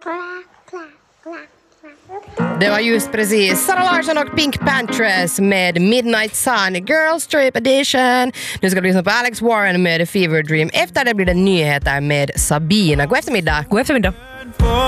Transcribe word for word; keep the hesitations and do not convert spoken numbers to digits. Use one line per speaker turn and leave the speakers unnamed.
Det var just precis Sara Larsson och Pink Panthers med Midnight Sun Girls Trip Edition. Nu ska du lyssna på Alex Warren med Fever Dream. Efter det blir det nyheter med Sabina. God eftermiddag.
God eftermiddag.